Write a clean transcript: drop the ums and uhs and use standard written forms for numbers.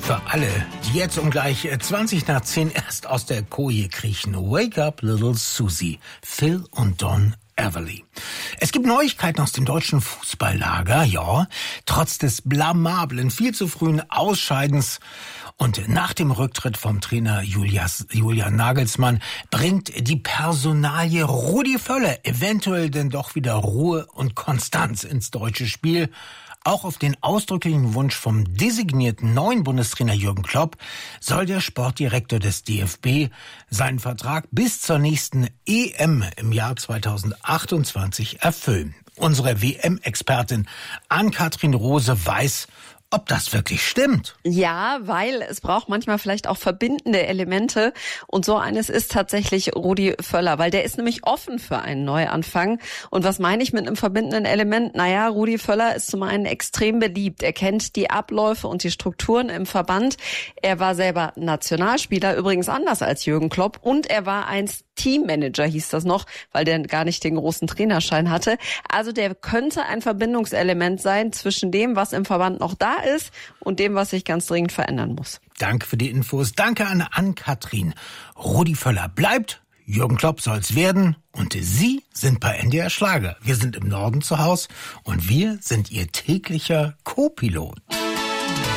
Für alle, die jetzt um gleich 20:10 erst aus der Koje kriechen. Wake up, little Susie. Phil und Don Everly. Es gibt Neuigkeiten aus dem deutschen Fußballlager, ja. Trotz des blamablen, viel zu frühen Ausscheidens und nach dem Rücktritt vom Trainer Julian Nagelsmann bringt die Personalie Rudi Völler eventuell denn doch wieder Ruhe und Konstanz ins deutsche Spiel. Auch auf den ausdrücklichen Wunsch vom designierten neuen Bundestrainer Jürgen Klopp soll der Sportdirektor des DFB seinen Vertrag bis zur nächsten EM im Jahr 2028 erfüllen. Unsere WM-Expertin Ann-Kathrin Rose weiß, ob das wirklich stimmt. Ja, weil es braucht manchmal vielleicht auch verbindende Elemente und so eines ist tatsächlich Rudi Völler, weil der ist nämlich offen für einen Neuanfang. Und was meine ich mit einem verbindenden Element? Naja, Rudi Völler ist zum einen extrem beliebt. Er kennt die Abläufe und die Strukturen im Verband. Er war selber Nationalspieler, übrigens anders als Jürgen Klopp, und er war einst Teammanager, hieß das noch, weil der gar nicht den großen Trainerschein hatte. Also der könnte ein Verbindungselement sein zwischen dem, was im Verband noch da ist und dem, was sich ganz dringend verändern muss. Danke für die Infos. Danke an Ann-Kathrin. Rudi Völler bleibt, Jürgen Klopp soll's werden und Sie sind bei NDR Schlager. Wir sind im Norden zu Hause und wir sind Ihr täglicher Co-Pilot.